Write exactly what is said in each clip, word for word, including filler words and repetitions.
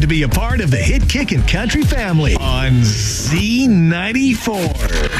be a part of the Hit Kickin' Country family on Z ninety-four.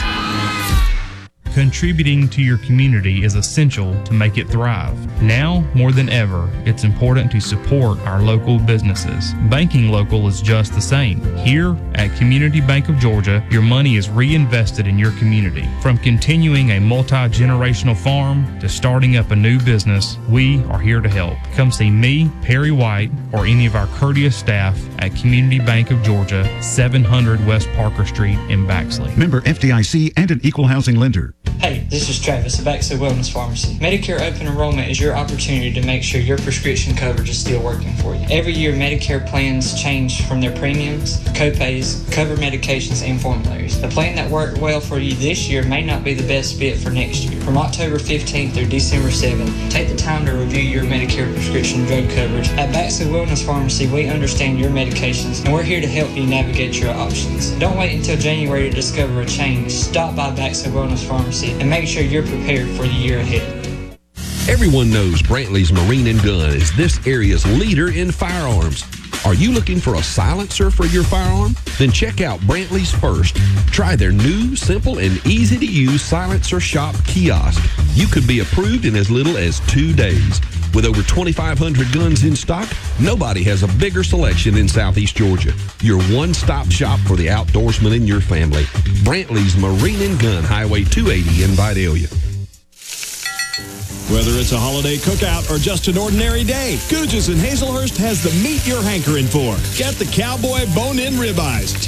Contributing to your community is essential to make it thrive. Now, more than ever, it's important to support our local businesses. Banking local is just the same. Here at Community Bank of Georgia, your money is reinvested in your community. From continuing a multi-generational farm to starting up a new business, we are here to help. Come see me, Perry White, or any of our courteous staff at Community Bank of Georgia, seven hundred West Parker Street in Baxley. Member F D I C and an equal housing lender. Hey, this is Travis of Baxley Wellness Pharmacy. Medicare Open Enrollment is your opportunity to make sure your prescription coverage is still working for you. Every year, Medicare plans change from their premiums, copays, covered medications, and formularies. The plan that worked well for you this year may not be the best fit for next year. From October fifteenth through December seventh, take the time to review your Medicare prescription drug coverage. At Baxley Wellness Pharmacy, we understand your medications, and we're here to help you navigate your options. Don't wait until January to discover a change. Stop by Baxley Wellness Pharmacy and make sure you're prepared for the year ahead. Everyone knows Brantley's Marine and Gun is this area's leader in firearms. Are you looking for a silencer for your firearm? Then check out Brantley's First. Try their new, simple, and easy-to-use silencer shop kiosk. You could be approved in as little as two days. With over twenty-five hundred guns in stock, nobody has a bigger selection in Southeast Georgia. Your one-stop shop for the outdoorsman in your family. Brantley's Marine and Gun, Highway two eighty in Vidalia. Whether it's a holiday cookout or just an ordinary day, Googes in Hazelhurst has the meat you're hankering for. Get the Cowboy bone-in ribeyes.